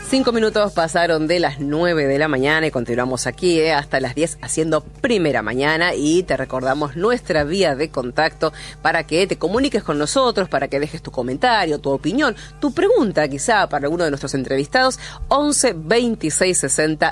5 minutos pasaron de las 9 de la mañana y continuamos aquí hasta las 10 haciendo Primera Mañana, y te recordamos nuestra vía de contacto para que te comuniques con nosotros, para que dejes tu comentario, tu opinión, tu pregunta quizá para alguno de nuestros entrevistados. 11 26 60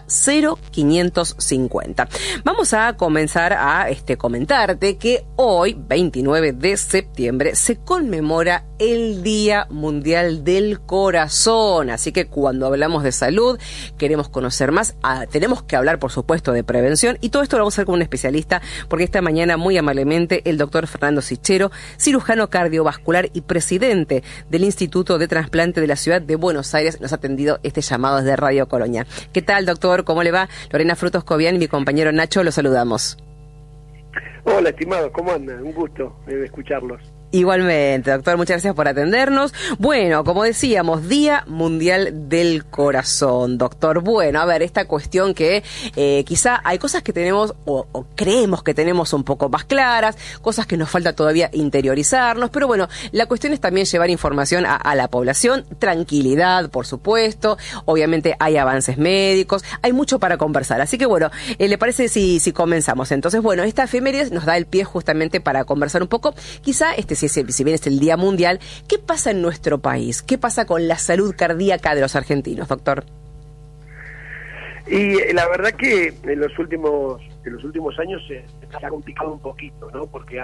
0550. Vamos a comenzar a comentarte que hoy, 29 de septiembre, se conmemora el Día Mundial del Corazón. Así que cuando hablamos de salud, queremos conocer más, tenemos que hablar por supuesto de prevención, y todo esto lo vamos a hacer con un especialista, porque esta mañana muy amablemente el doctor Fernando Sichero, cirujano cardiovascular y presidente del Instituto de Trasplante de la Ciudad de Buenos Aires, nos ha atendido este llamado desde Radio Colonia. ¿Qué tal, doctor? ¿Cómo le va? Lorena Frutos Cobian y mi compañero Nacho, los saludamos. Hola, estimado, ¿cómo andan? Un gusto escucharlos. Igualmente, doctor, muchas gracias por atendernos. Bueno, como decíamos, Día Mundial del Corazón, doctor. Bueno, a ver, esta cuestión que quizá hay cosas que tenemos o creemos que tenemos un poco más claras, cosas que nos falta todavía interiorizarnos, pero bueno, la cuestión es también llevar información a la población, tranquilidad, por supuesto, obviamente hay avances médicos, hay mucho para conversar, así que bueno, ¿le parece si comenzamos? Entonces, bueno, esta efeméride nos da el pie justamente para conversar un poco, quizá si bien es el Día Mundial, ¿qué pasa en nuestro país? ¿Qué pasa con la salud cardíaca de los argentinos, doctor? Y la verdad que en los últimos años se ha complicado un poquito, ¿no? Porque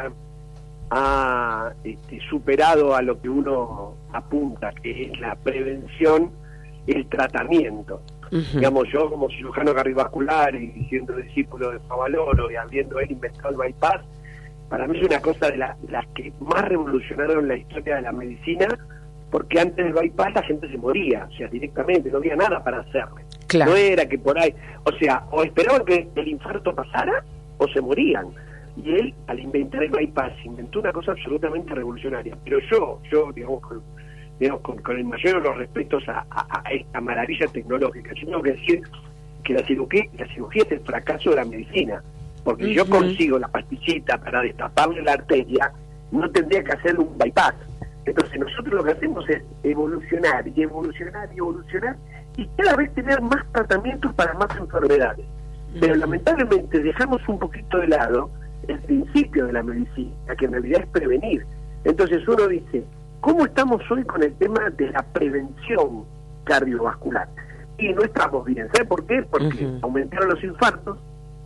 ha superado a lo que uno apunta, que es la prevención, el tratamiento. Digamos, yo como cirujano cardiovascular y siendo discípulo de Favaloro y habiendo él inventado el bypass, para mí es una cosa de las que más revolucionaron la historia de la medicina, porque antes del bypass la gente se moría, o sea, directamente, no había nada para hacerle. Claro. No era que por ahí, o sea, o esperaban que el infarto pasara, o se morían. Y él, al inventar el bypass, inventó una cosa absolutamente revolucionaria. Pero yo digamos, con el mayor de los respetos a esta maravilla tecnológica, yo tengo que decir que la cirugía es el fracaso de la medicina. Porque si yo consigo la pastillita para destaparle la arteria, no tendría que hacer un bypass. Entonces nosotros lo que hacemos es evolucionar y evolucionar y evolucionar, y cada vez tener más tratamientos para más enfermedades. Pero lamentablemente dejamos un poquito de lado el principio de la medicina, que en realidad es prevenir. Entonces uno dice, ¿cómo estamos hoy con el tema de la prevención cardiovascular? Y no estamos bien. ¿Sabe por qué? Porque aumentaron los infartos,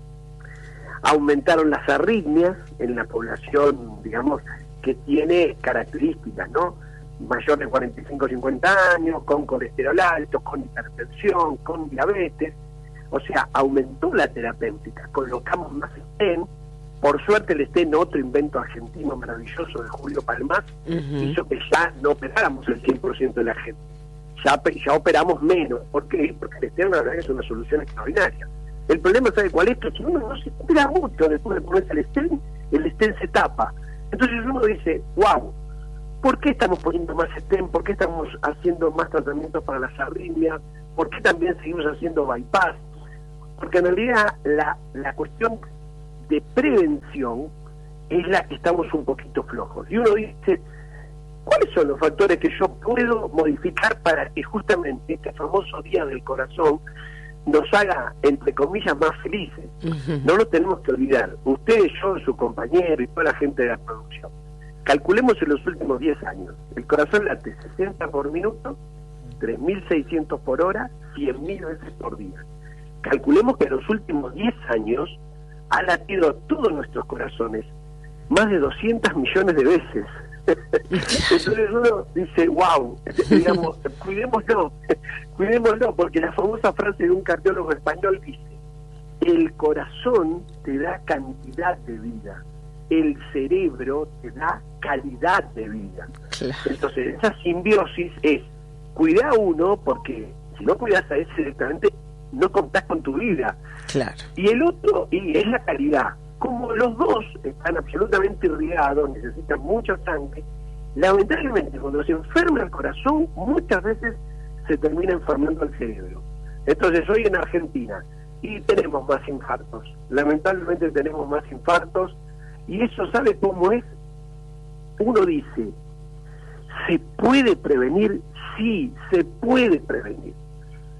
aumentaron las arritmias en la población, digamos, que tiene características, ¿no? Mayor de 45 o 50 años, con colesterol alto, con hipertensión, con diabetes. O sea, aumentó la terapéutica, colocamos más stent. Por suerte el stent, otro invento argentino maravilloso de Julio Palmás, hizo que ya no operáramos el 100% de la gente. Ya operamos menos. ¿Por qué? Porque el stent, la verdad, es una solución extraordinaria. El problema, ¿sabe cuál es? Que uno no se espera mucho después de ponerse el stent se tapa. Entonces uno dice, wow, ¿por qué estamos poniendo más stent? ¿Por qué estamos haciendo más tratamientos para las arritmias? ¿Por qué también seguimos haciendo bypass? Porque en realidad la cuestión de prevención es la que estamos un poquito flojos. Y uno dice, ¿cuáles son los factores que yo puedo modificar para que justamente este famoso Día del Corazón nos haga, entre comillas, más felices? No nos tenemos que olvidar, ustedes, yo, su compañero y toda la gente de la producción, calculemos en los últimos 10 años, el corazón late 60 por minuto, 3.600 por hora, 100.000 veces por día. Calculemos que en los últimos 10 años ha latido todos nuestros corazones más de 200 millones de veces. Entonces uno dice, wow, digamos, cuidémoslo, porque la famosa frase de un cardiólogo español dice, el corazón te da cantidad de vida, el cerebro te da calidad de vida. Claro. Entonces esa simbiosis es, cuida a uno, porque si no cuidas a ese directamente, no contás con tu vida. Claro. Y el otro, y es la calidad. Como los dos están absolutamente irrigados, necesitan mucha sangre, lamentablemente cuando se enferma el corazón, muchas veces se termina enfermando el cerebro. Entonces hoy en Argentina, y tenemos más infartos, lamentablemente tenemos más infartos, y eso, ¿sabe cómo es? Uno dice, ¿se puede prevenir? Sí, se puede prevenir.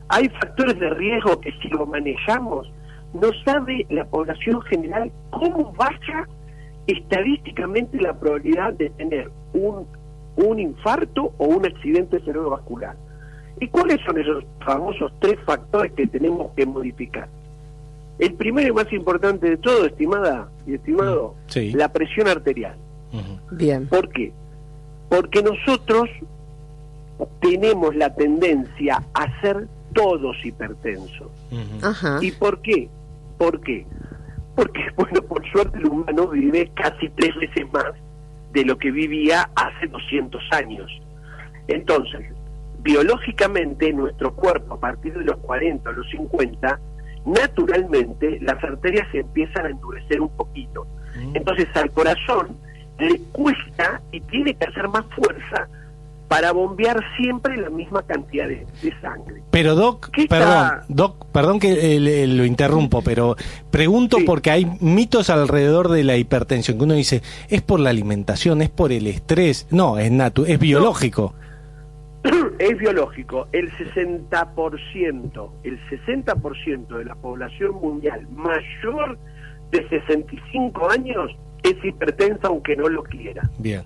hay factores de riesgo que si lo manejamos, no sabe la población general cómo vaya estadísticamente la probabilidad de tener un infarto o un accidente cerebrovascular. ¿Y cuáles son esos famosos 3 factores que tenemos que modificar? El primero y más importante de todo, estimada y estimado, sí, la presión arterial. Bien. ¿Por qué? Porque nosotros tenemos la tendencia a ser todos hipertensos. Ajá. ¿Y por qué? ¿Por qué? Porque, bueno, por suerte el humano vive casi 3 veces más de lo que vivía hace 200 años. Entonces, biológicamente, nuestro cuerpo, a partir de los 40 o los 50, naturalmente, las arterias se empiezan a endurecer un poquito. Entonces, al corazón le cuesta y tiene que hacer más fuerza para bombear siempre la misma cantidad de sangre. Pero Doc, perdón que lo interrumpo, pero pregunto, sí, porque hay mitos alrededor de la hipertensión, que uno dice, es por la alimentación, es por el estrés. No, es biológico. No, es biológico. El 60% de la población mundial mayor de 65 años es hipertensa aunque no lo quiera. Bien.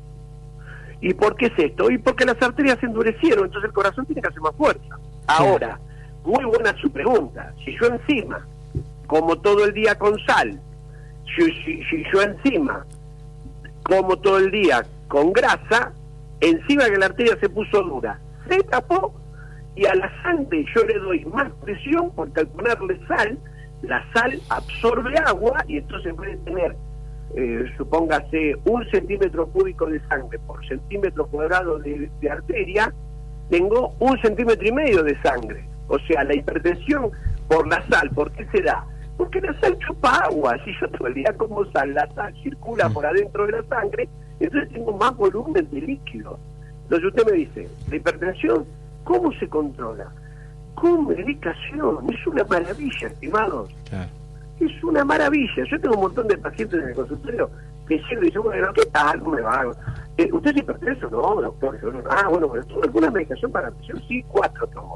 ¿Y por qué es esto? Y porque las arterias se endurecieron, entonces el corazón tiene que hacer más fuerza. Ahora, muy buena su pregunta. Si yo encima, como todo el día con sal, si yo encima, como todo el día con grasa, encima que la arteria se puso dura, se tapó, y a la sangre yo le doy más presión, porque al ponerle sal, la sal absorbe agua, y entonces en vez de tener supóngase 1 centímetro cúbico de sangre por centímetro cuadrado de arteria, tengo 1,5 centímetros de sangre. O sea, la hipertensión por la sal, ¿por qué se da? Porque la sal chupa agua. Si yo todo el día como sal, la sal circula por adentro de la sangre, entonces tengo más volumen de líquido. Entonces usted me dice, la hipertensión, ¿cómo se controla? Con medicación. Es una maravilla, estimados. Claro. Es una maravilla. Yo tengo un montón de pacientes en el consultorio que llegan y dicen, bueno, ¿qué tal? ¿Cómo me va? ¿Usted es hipertenso? No, doctor. Yo, bueno, ¿tuvo alguna medicación para la presión? Sí, 4 tomo.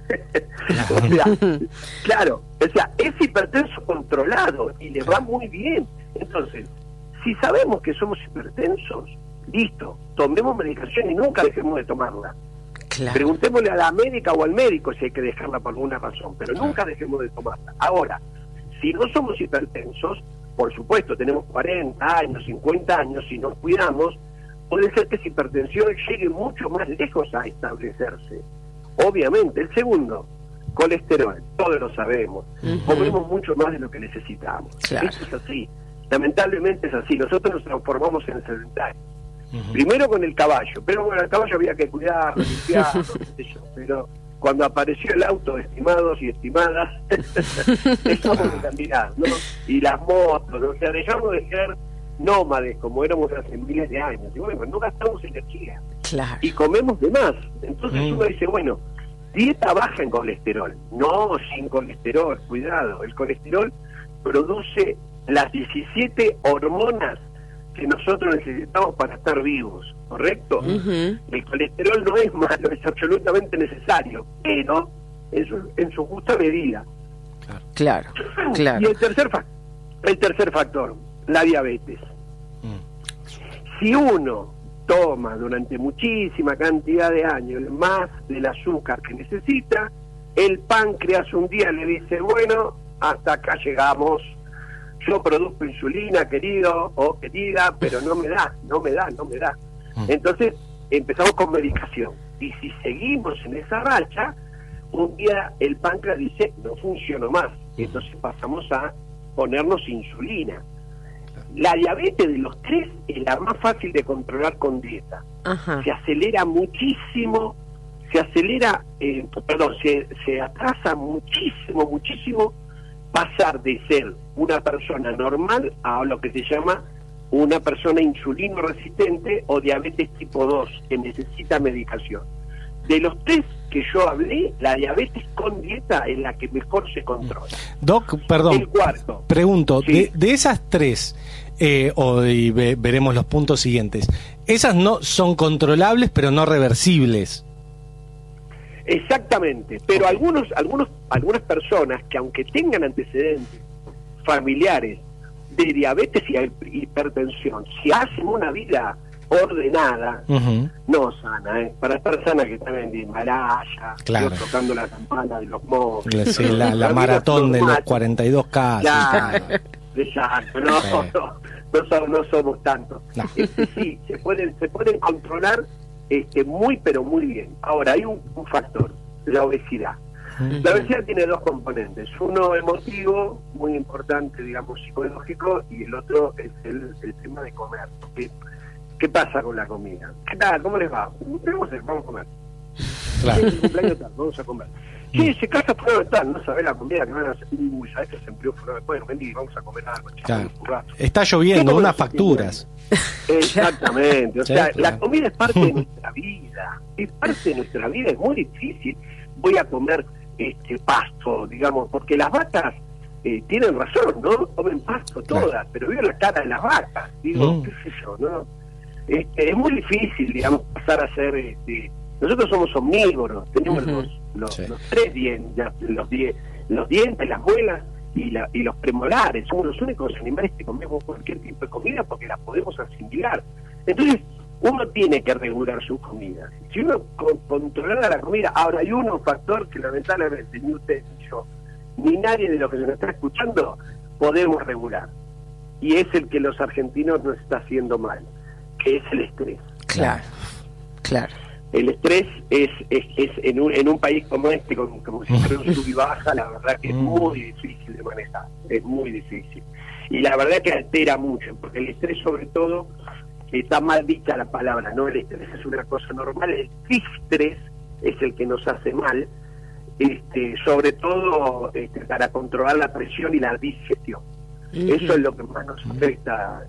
O sea, claro, o sea, es hipertenso controlado y le va muy bien. Entonces, si sabemos que somos hipertensos, listo, tomemos medicación y nunca dejemos de tomarla. Claro. Preguntémosle a la médica o al médico si hay que dejarla por alguna razón, pero nunca dejemos de tomarla. Ahora, si no somos hipertensos, por supuesto, tenemos 40 años, 50 años, si nos cuidamos, puede ser que esa hipertensión llegue mucho más lejos a establecerse. Obviamente. El segundo, colesterol, todos lo sabemos. Comemos mucho más de lo que necesitamos. Claro. Eso es así. Lamentablemente es así. Nosotros nos transformamos en sedentarios. Primero con el caballo, pero bueno, el caballo había que cuidarlo, limpiarlo, qué sé yo, pero cuando apareció el auto, estimados y estimadas, dejamos de caminar, ¿no? Y las motos, o sea, dejamos de ser nómades como éramos hace miles de años. Y bueno, no gastamos energía. Claro. Y comemos de más. Entonces uno dice, bueno, dieta baja en colesterol. No, sin colesterol, cuidado. El colesterol produce las 17 hormonas que nosotros necesitamos para estar vivos, ¿correcto? El colesterol no es malo, es absolutamente necesario, pero en su justa medida. Claro. Y el tercer factor, la diabetes. Si uno toma durante muchísima cantidad de años más del azúcar que necesita, el páncreas un día le dice, bueno, hasta acá llegamos. Yo produzco insulina, querido o querida, pero no me da. Entonces empezamos con medicación. Y si seguimos en esa racha, un día el páncreas dice, no funcionó más. Entonces pasamos a ponernos insulina. La diabetes de los 3 es la más fácil de controlar con dieta. Se acelera muchísimo, se atrasa muchísimo pasar de ser una persona normal a lo que se llama una persona insulino resistente o diabetes tipo 2 que necesita medicación. De los 3 que yo hablé, la diabetes con dieta es la que mejor se controla. Doc, perdón, el cuarto. Pregunto, Sí. de esas 3, y veremos los puntos siguientes, esas no son controlables pero no reversibles. Exactamente, pero algunas personas que aunque tengan antecedentes familiares de diabetes y hipertensión, si hacen una vida ordenada, no sana, para estar sana que están en Himalaya, claro, tocando la campana de los monjes, sí, la maratón de los 42K. Claro, exacto, no somos tantos. No. Sí, se pueden controlar muy pero muy bien. Ahora hay un factor, la obesidad. La obesidad tiene dos componentes, uno emotivo, muy importante, digamos, psicológico, y el otro es el tema de comer. ¿Qué pasa con la comida? ¿Qué tal? ¿Cómo les va? Vamos a comer. Claro. Sí, cumpleaños tal, vamos a comer. Sí, se casa fuera de tal, no sabés la comida que van a hacer. ¿Sabés que se empleó fuera de tal? Vení, vamos a comer algo. Claro. Está lloviendo, unas facturas. Exactamente, o sea, claro, la comida es parte de nuestra vida, es muy difícil. Voy a comer pasto, digamos, porque las vacas tienen razón, ¿no? Comen pasto todas, claro, pero veo la cara de las vacas, digo, qué sé yo, ¿no? Es muy difícil, digamos, pasar a ser, nosotros somos omnívoros, tenemos los tres dientes, los dientes, las muelas y los premolares, somos los únicos animales que comemos cualquier tipo de comida porque la podemos asimilar. Entonces, uno tiene que regular sus comidas. Si uno controla la comida, ahora hay un factor que lamentablemente ni usted ni yo, ni nadie de los que se nos está escuchando, podemos regular. Y es el que los argentinos nos está haciendo mal, que es el estrés. Claro. El estrés es en un país como este, como si fuera un sub y baja, la verdad que es muy difícil de manejar, es muy difícil. Y la verdad que altera mucho, porque el estrés sobre todo, está mal dicha la palabra, ¿no? El estrés es una cosa normal, el distrés es el que nos hace mal, sobre todo para controlar la presión y la digestión. Eso es lo que más nos afecta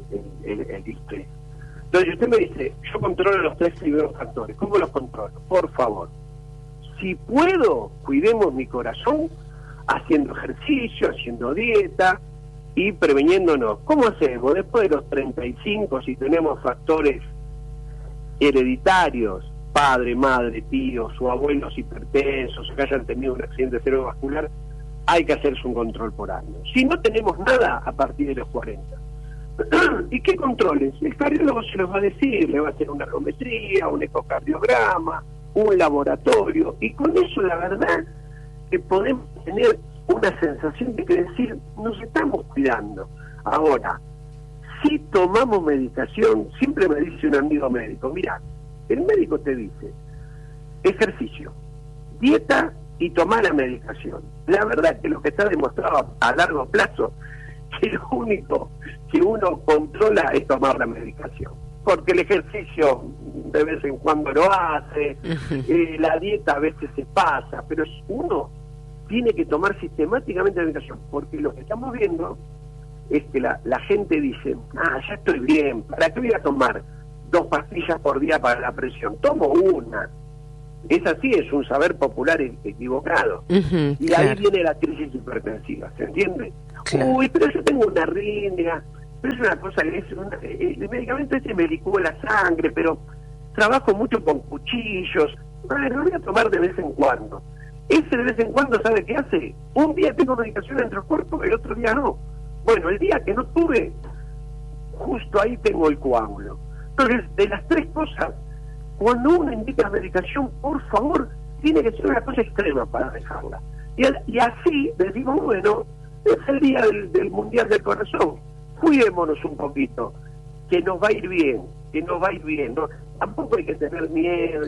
el distrés. Entonces usted me dice, yo controlo los tres primeros factores. ¿Cómo los controlo? Por favor, si puedo, cuidemos mi corazón haciendo ejercicio, haciendo dieta y preveniéndonos. ¿Cómo hacemos? Después de los 35, si tenemos factores hereditarios, padre, madre, tíos o abuelos hipertensos, o que hayan tenido un accidente cerebrovascular, hay que hacerse un control por año. Si no tenemos nada, a partir de los 40. ¿Y qué controles? El cardiólogo se los va a decir, le va a hacer una ergometría, un ecocardiograma, un laboratorio, y con eso la verdad que podemos tener una sensación de que decir, nos estamos cuidando. Ahora, si tomamos medicación, siempre me dice un amigo médico, mira, el médico te dice ejercicio, dieta y tomar la medicación. La verdad que lo que está demostrado a largo plazo, que lo único que uno controla es tomar la medicación, porque el ejercicio de vez en cuando lo hace, la dieta a veces se pasa, pero uno tiene que tomar sistemáticamente la medicación, porque lo que estamos viendo es que la gente dice, ya estoy bien, ¿para qué voy a tomar 2 pastillas por día para la presión? Tomo una. Es así, es un saber popular equivocado. Y ahí viene la crisis hipertensiva, ¿se entiende? Claro. Uy, pero yo tengo una arritmia, pero es una cosa que el medicamento me licúa la sangre, pero trabajo mucho con cuchillos, lo voy a tomar de vez en cuando. Ese de vez en cuando, ¿sabe qué hace? Un día tengo medicación entre el cuerpo, el otro día no. Bueno, el día que no tuve, justo ahí tengo el coágulo. Entonces, de las 3 cosas, cuando uno indica medicación, por favor, tiene que ser una cosa extrema para dejarla. Y así decimos, bueno, es el día del Mundial del Corazón, cuidémonos un poquito, que nos va a ir bien, ¿no? Tampoco hay que tener miedo,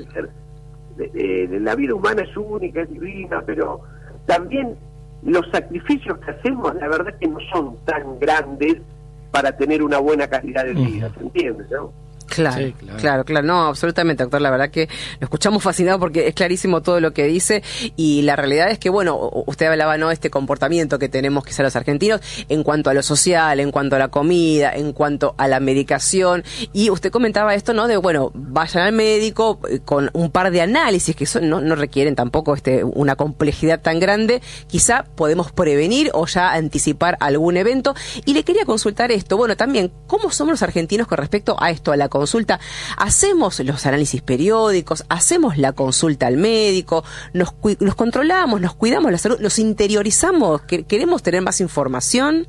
la vida humana es única, es divina, pero también los sacrificios que hacemos, la verdad que no son tan grandes para tener una buena calidad de vida, ¿se entiende, no? Claro, sí, claro, no, absolutamente, doctor, la verdad que lo escuchamos fascinado porque es clarísimo todo lo que dice y la realidad es que, bueno, usted hablaba, ¿no?, este comportamiento que tenemos que ser los argentinos en cuanto a lo social, en cuanto a la comida, en cuanto a la medicación, y usted comentaba esto, ¿no?, de, bueno, vayan al médico con un par de análisis que no requieren tampoco una complejidad tan grande, quizá podemos prevenir o ya anticipar algún evento, y le quería consultar esto, bueno, también, ¿cómo somos los argentinos con respecto a esto, a la comida? consulta, hacemos los análisis periódicos, hacemos la consulta al médico, nos controlamos, nos cuidamos la salud, nos interiorizamos, queremos tener más información.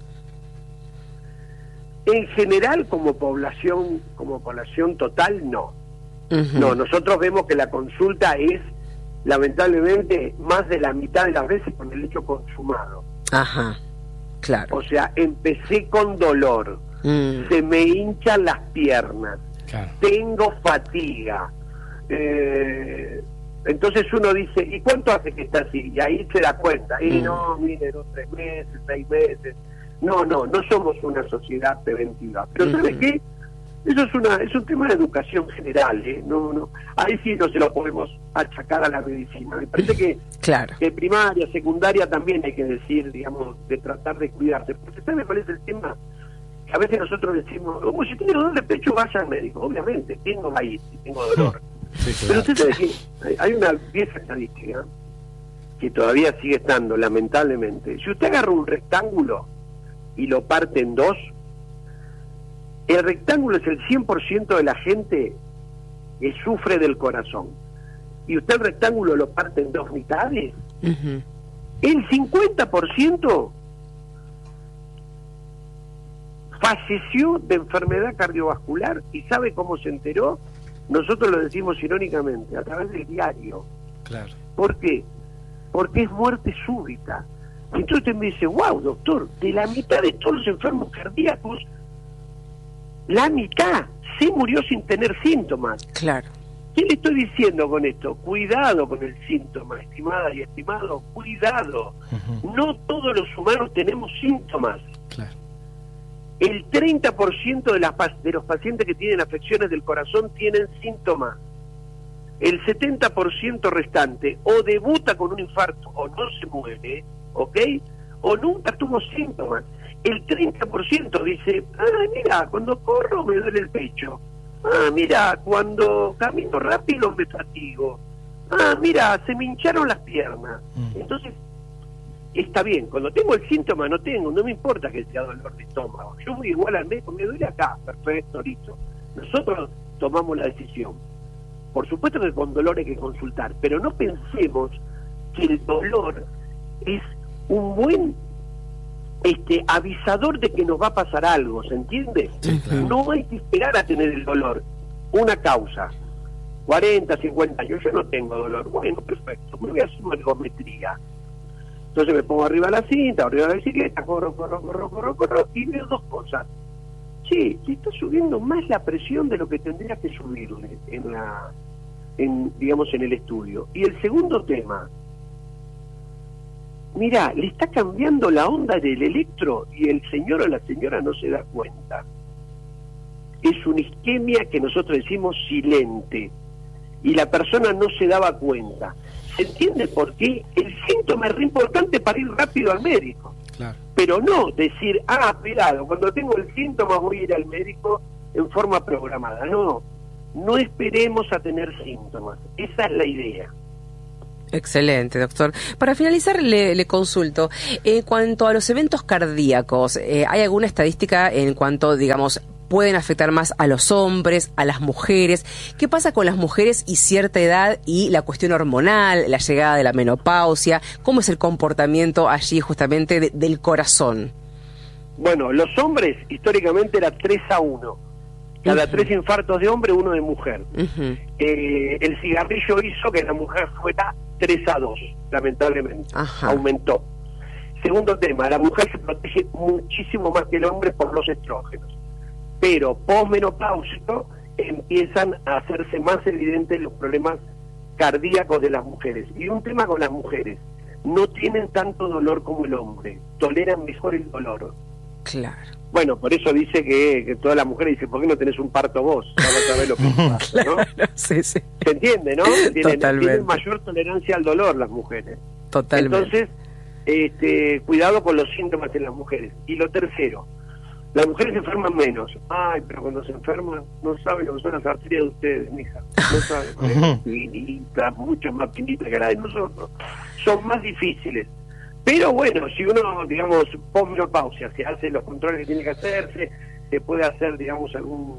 En general, como población total, no. No, nosotros vemos que la consulta es, lamentablemente, más de la mitad de las veces con el hecho consumado. Ajá, claro. O sea, empecé con dolor, se me hinchan las piernas, claro, tengo fatiga. Entonces uno dice, ¿y cuánto hace que está así? Y ahí se da cuenta. Y no, mire, 2, 3 meses, 6 meses. No somos una sociedad preventiva. Pero ¿sabe qué? Eso es un tema de educación general, ¿eh? Ahí sí no se lo podemos achacar a la medicina. Me parece que, claro, que primaria, secundaria también hay que decir, digamos, de tratar de cuidarse. Porque ¿sabe cuál es el tema? Que a veces nosotros decimos, si tiene dolor de pecho, vaya al médico. Obviamente, tengo maíz y tengo dolor. Sí, claro. Pero usted sabe que hay una vieja estadística que todavía sigue estando, lamentablemente. Si usted agarra un rectángulo y lo parte en dos, el rectángulo es el 100% de la gente que sufre del corazón. Y usted el rectángulo lo parte en dos mitades, el 50% falleció de enfermedad cardiovascular. ¿Y sabe cómo se enteró? Nosotros lo decimos irónicamente, a través del diario. Claro. ¿Por qué? Porque es muerte súbita. Entonces usted me dice, wow, doctor, de la mitad de todos los enfermos cardíacos, la mitad se murió sin tener síntomas. Claro. ¿Qué le estoy diciendo con esto? Cuidado con el síntoma, estimada y estimado, cuidado. No todos los humanos tenemos síntomas. Claro. El 30% de los pacientes que tienen afecciones del corazón tienen síntomas. El 70% restante o debuta con un infarto o no se muere, ¿ok? O nunca tuvo síntomas. El 30% dice, mira, cuando corro me duele el pecho. Mira, cuando camino rápido me fatigo. Mira, se me hincharon las piernas. Entonces, está bien, cuando tengo el síntoma no me importa que sea dolor de estómago. Yo voy igual al médico, me duele acá, perfecto, listo. Nosotros tomamos la decisión. Por supuesto que con dolor hay que consultar, pero no pensemos que el dolor es un buen avisador de que nos va a pasar algo, ¿se entiende? Sí, claro. No hay que esperar a tener el dolor. Una causa, 40, 50 años, yo no tengo dolor. Bueno, perfecto, me voy a hacer una ergometría. Entonces me pongo arriba de la cinta, arriba de la bicicleta, corro, y veo dos cosas. Sí, te está subiendo más la presión de lo que tendría que subirle digamos, en el estudio. Y el segundo tema, mirá, le está cambiando la onda del electro y el señor o la señora no se da cuenta. Es una isquemia que nosotros decimos silente y la persona no se daba cuenta. ¿Se entiende por qué? El síntoma es re importante para ir rápido al médico. Claro. Pero no decir, cuidado, cuando tengo el síntoma voy a ir al médico en forma programada. No esperemos a tener síntomas. Esa es la idea. Excelente, doctor. Para finalizar, le consulto. En cuanto a los eventos cardíacos, ¿hay alguna estadística en cuanto, digamos, pueden afectar más a los hombres, a las mujeres? ¿Qué pasa con las mujeres y cierta edad y la cuestión hormonal, la llegada de la menopausia? ¿Cómo es el comportamiento allí justamente del corazón? Bueno, los hombres históricamente era 3-1. Cada 3 infartos de hombre, 1 de mujer. El cigarrillo hizo que la mujer fuera 3-2, lamentablemente. Aumentó. Segundo tema, la mujer se protege muchísimo más que el hombre por los estrógenos. Pero posmenopáusico empiezan a hacerse más evidentes los problemas cardíacos de las mujeres. Y un tema con las mujeres, no tienen tanto dolor como el hombre, toleran mejor el dolor. Claro. Bueno, por eso dice que todas las mujeres dicen, ¿por qué no tenés un parto vos? Vamos a ver lo que pasa, ¿no? Claro, sí. ¿Se entiende, no? Tienen mayor tolerancia al dolor las mujeres. Totalmente. Entonces, cuidado con los síntomas en las mujeres. Y lo tercero, las mujeres se enferman menos. Pero cuando se enferman, no saben lo que son las arterias de ustedes, mija. No saben. Finitas, mucho más finitas que las de nosotros. Son más difíciles. Pero bueno, si uno, digamos, posmenopausia, se hace los controles que tiene que hacerse, se puede hacer, digamos, algún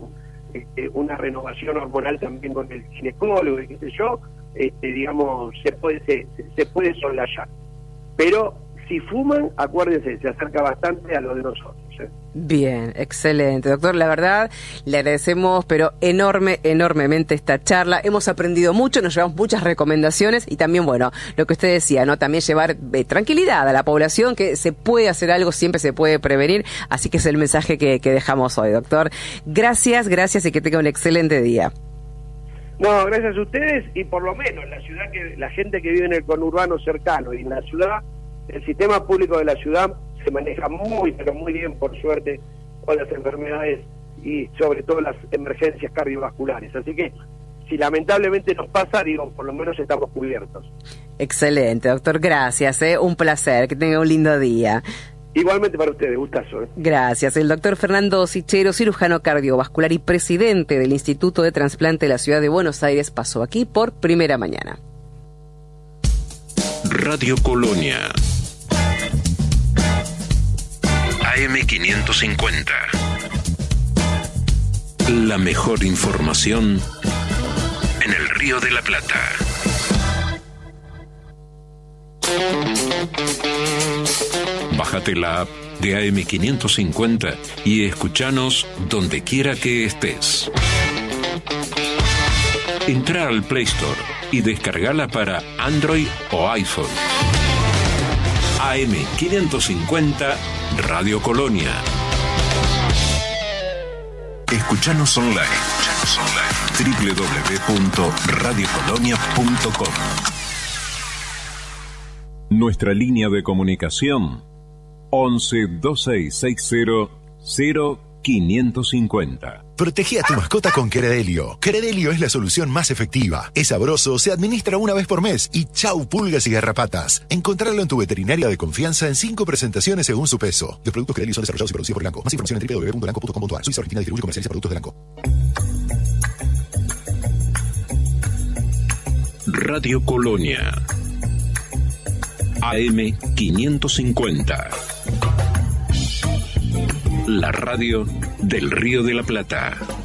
una renovación hormonal también con el ginecólogo y qué sé yo, digamos, se puede soslayar. Pero si fuman, acuérdense, se acerca bastante a lo de nosotros. Bien, excelente, doctor. La verdad, le agradecemos, pero enormemente esta charla. Hemos aprendido mucho, nos llevamos muchas recomendaciones y también, bueno, lo que usted decía, ¿no? También llevar tranquilidad a la población, que se puede hacer algo, siempre se puede prevenir. Así que es el mensaje que dejamos hoy, doctor. Gracias y que tenga un excelente día. No, gracias a ustedes, y por lo menos la gente que vive en el conurbano cercano y en la ciudad, el sistema público de la ciudad se maneja muy, pero muy bien, por suerte, con las enfermedades y sobre todo las emergencias cardiovasculares. Así que, si lamentablemente nos pasa, por lo menos estamos cubiertos. Excelente, doctor, gracias, un placer, que tenga un lindo día. Igualmente para ustedes, gustazo. Gracias. El doctor Fernando Sichero, cirujano cardiovascular y presidente del Instituto de Trasplante de la Ciudad de Buenos Aires, pasó aquí por Primera Mañana. Radio Colonia AM550. La mejor información en el Río de la Plata. Bájate la app de AM550 y escuchanos donde quiera que estés. Entra al Play Store y descargala para Android o iPhone. AM550 Radio Colonia. Escuchanos online. www.radiocolonia.com. Nuestra línea de comunicación 11 2660 0550. Protege a tu mascota con Credelio. Credelio es la solución más efectiva. Es sabroso, se administra una vez por mes y chau pulgas y garrapatas. Encontrarlo en tu veterinaria de confianza en 5 presentaciones según su peso. Los productos Credelio son desarrollados y producidos por Elanco. Más información en www.elanco.com.ar. Suiza Argentina distribuye y comercializa productos de Elanco. Radio Colonia AM550. La radio del Río de la Plata.